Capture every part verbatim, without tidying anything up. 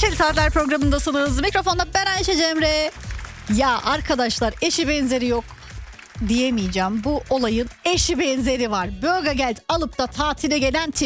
Neşeli Saatler programındasınız. Mikrofonda ben Ayşe Cemre. Ya arkadaşlar, eşi benzeri yok diyemeyeceğim. Bu olayın eşi benzeri var. Bölgegeld alıp da tatile gelen tip.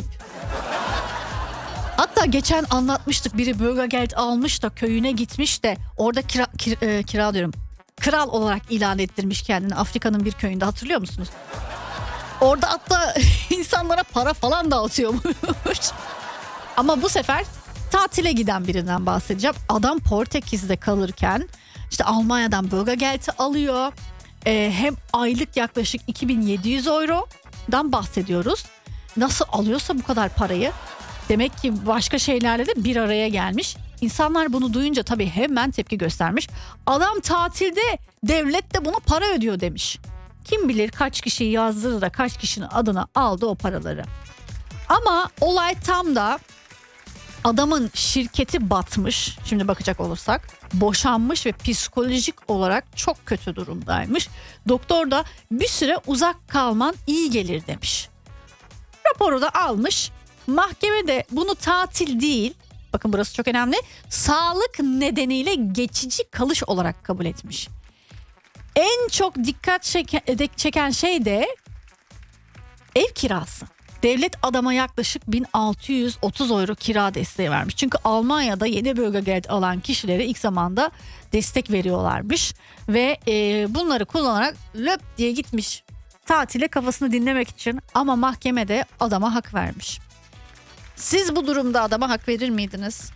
Hatta geçen anlatmıştık, biri Bölgegeld almış da köyüne gitmiş de orada kira, kira, e, kira diyorum. Kral olarak ilan ettirmiş kendini Afrika'nın bir köyünde, hatırlıyor musunuz? Orada hatta insanlara para falan dağıtıyormuş. Ama bu sefer tatile giden birinden bahsedeceğim. Adam Portekiz'de kalırken işte Almanya'dan Bölgegeld'i alıyor. Ee, hem aylık yaklaşık iki bin yedi yüz eurodan bahsediyoruz. Nasıl alıyorsa bu kadar parayı, demek ki başka şeylerle de bir araya gelmiş. İnsanlar bunu duyunca tabii hemen tepki göstermiş. Adam tatilde, devlet de buna para ödüyor demiş. Kim bilir kaç kişiyi yazdırdı da kaç kişinin adına aldı o paraları. Ama olay tam da adamın şirketi batmış. Şimdi bakacak olursak boşanmış ve psikolojik olarak çok kötü durumdaymış. Doktor da bir süre uzak kalman iyi gelir demiş. Raporu da almış. Mahkeme de bunu tatil değil, bakın burası çok önemli, sağlık nedeniyle geçici kalış olarak kabul etmiş. En çok dikkat çeken şey de ev kirası. Devlet adama yaklaşık bin altı yüz otuz euro kira desteği vermiş. Çünkü Almanya'da yeni Bölgegeld alan kişilere ilk zamanda destek veriyorlarmış. Ve e, bunları kullanarak löp diye gitmiş tatile kafasını dinlemek için, ama mahkeme de adama hak vermiş. Siz bu durumda adama hak verir miydiniz?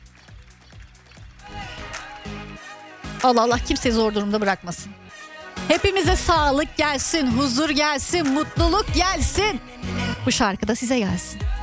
Allah Allah kimseyi zor durumda bırakmasın. Hepimize sağlık gelsin, huzur gelsin, mutluluk gelsin. Bu şarkı da size gelsin.